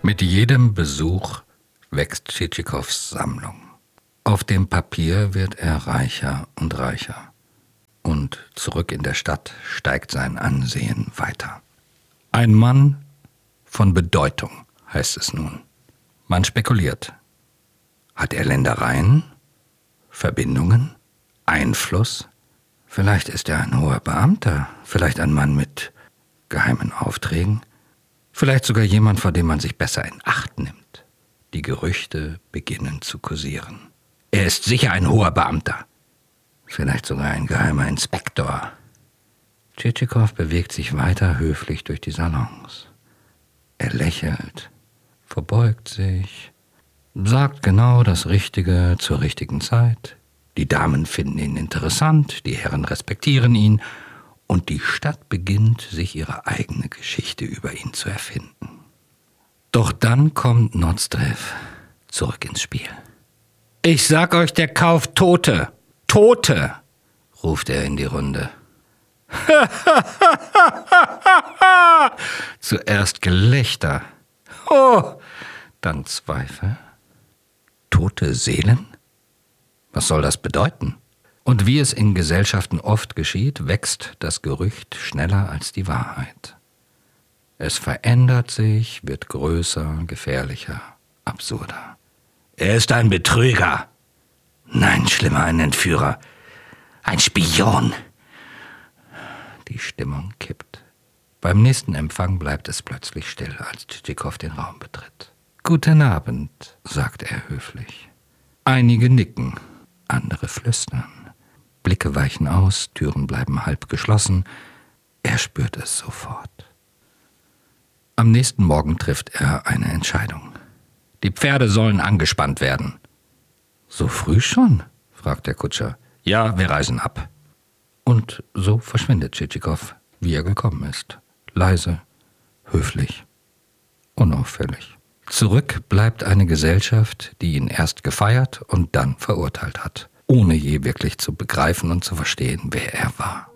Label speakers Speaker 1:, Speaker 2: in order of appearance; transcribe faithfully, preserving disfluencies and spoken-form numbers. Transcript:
Speaker 1: Mit jedem Besuch wächst Tschitschikows Sammlung. Auf dem Papier wird er reicher und reicher. Und zurück in der Stadt steigt sein Ansehen weiter. Ein Mann von Bedeutung, heißt es nun. Man spekuliert. Hat er Ländereien? Verbindungen? Einfluss? Vielleicht ist er ein hoher Beamter, vielleicht ein Mann mit geheimen Aufträgen, vielleicht sogar jemand, vor dem man sich besser in Acht nimmt. Die Gerüchte beginnen zu kursieren. Er ist sicher ein hoher Beamter, vielleicht sogar ein geheimer Inspektor. Tschitschikow bewegt sich weiter höflich durch die Salons. Er lächelt, verbeugt sich, sagt genau das Richtige zur richtigen Zeit. Die Damen finden ihn interessant, die Herren respektieren ihn und die Stadt beginnt, sich ihre eigene Geschichte über ihn zu erfinden. Doch dann kommt Nozdrev zurück ins Spiel. »Ich sag euch, der kauft Tote! Tote!« ruft er in die Runde. Zuerst Gelächter, oh, dann Zweifel. Tote Seelen? Was soll das bedeuten? Und wie es in Gesellschaften oft geschieht, wächst das Gerücht schneller als die Wahrheit. Es verändert sich, wird größer, gefährlicher, absurder. Er ist ein Betrüger. Nein, schlimmer, ein Entführer. Ein Spion. Die Stimmung kippt. Beim nächsten Empfang bleibt es plötzlich still, als Tschitschikow den Raum betritt. »Guten Abend«, sagt er höflich. Einige nicken, andere flüstern. Blicke weichen aus, Türen bleiben halb geschlossen. Er spürt es sofort. Am nächsten Morgen trifft er eine Entscheidung. Die Pferde sollen angespannt werden. »So früh schon?« fragt der Kutscher. »Ja, wir reisen ab.« Und so verschwindet Tschitschikow, wie er gekommen ist. Leise, höflich, unauffällig. Zurück bleibt eine Gesellschaft, die ihn erst gefeiert und dann verurteilt hat, ohne je wirklich zu begreifen und zu verstehen, wer er war.